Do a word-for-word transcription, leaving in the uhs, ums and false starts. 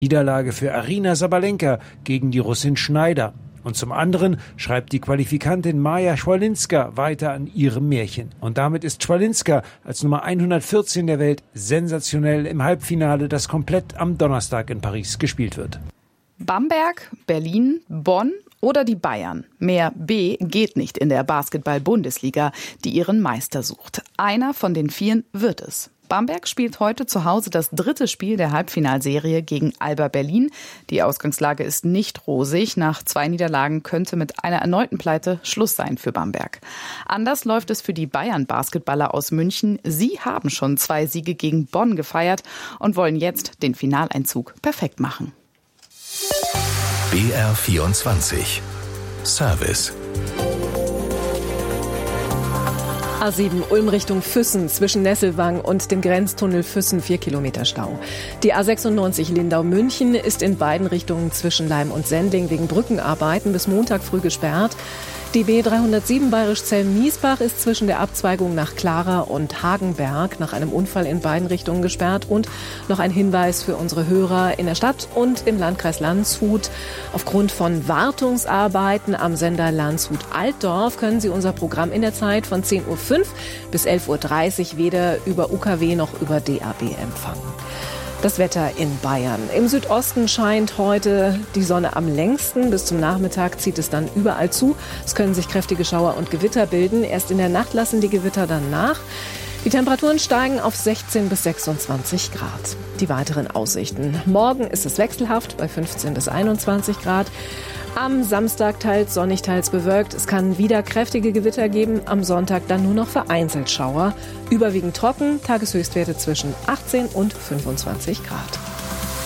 Niederlage für Aryna Sabalenka gegen die Russin Schneider. Und zum anderen schreibt die Qualifikantin Maja Schwalinska weiter an ihrem Märchen. Und damit ist Schwalinska als Nummer hundertvierzehn der Welt sensationell im Halbfinale, das komplett am Donnerstag in Paris gespielt wird. Bamberg, Berlin, Bonn oder die Bayern. Mehr B geht nicht in der Basketball-Bundesliga, die ihren Meister sucht. Einer von den vieren wird es. Bamberg spielt heute zu Hause das dritte Spiel der Halbfinalserie gegen Alba Berlin. Die Ausgangslage ist nicht rosig. Nach zwei Niederlagen könnte mit einer erneuten Pleite Schluss sein für Bamberg. Anders läuft es für die Bayern-Basketballer aus München. Sie haben schon zwei Siege gegen Bonn gefeiert und wollen jetzt den Finaleinzug perfekt machen. B R vierundzwanzig Service. A sieben Ulm Richtung Füssen zwischen Nesselwang und dem Grenztunnel Füssen vier Kilometer Stau. Die A sechsundneunzig Lindau-München ist in beiden Richtungen zwischen Leim und Sendling wegen Brückenarbeiten bis Montag früh gesperrt. Die B dreihundertsieben Bayerisch-Zell-Miesbach ist zwischen der Abzweigung nach Clara und Hagenberg nach einem Unfall in beiden Richtungen gesperrt. Und noch ein Hinweis für unsere Hörer in der Stadt und im Landkreis Landshut. Aufgrund von Wartungsarbeiten am Sender Landshut-Altdorf können Sie unser Programm in der Zeit von zehn Uhr fünf bis elf Uhr dreißig weder über U K W noch über D A B empfangen. Das Wetter in Bayern. Im Südosten scheint heute die Sonne am längsten. Bis zum Nachmittag zieht es dann überall zu. Es können sich kräftige Schauer und Gewitter bilden. Erst in der Nacht lassen die Gewitter dann nach. Die Temperaturen steigen auf sechzehn bis sechsundzwanzig Grad. Die weiteren Aussichten. Morgen ist es wechselhaft bei fünfzehn bis einundzwanzig Grad. Am Samstag teils sonnig, teils bewölkt. Es kann wieder kräftige Gewitter geben. Am Sonntag dann nur noch vereinzelt Schauer. Überwiegend trocken. Tageshöchstwerte zwischen achtzehn und fünfundzwanzig Grad.